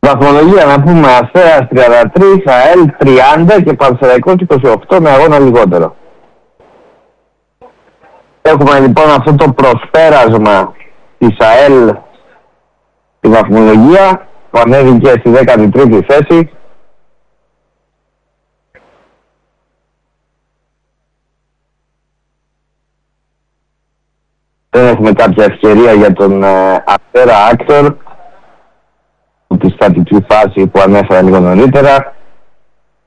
Βαθμολογία να πούμε: Αστέρας 33, ΑΕΛ 30 και Πανσεραϊκός 28 με αγώνα λιγότερο. Έχουμε λοιπόν αυτό το προσπέρασμα της ΑΕΛ στη βαθμολογία που ανέβηκε στη 13η θέση. Δεν έχουμε κάποια ευκαιρία για τον Αστέρα Άκτορ τη στατική φάση που ανέφερα λίγο νωρίτερα.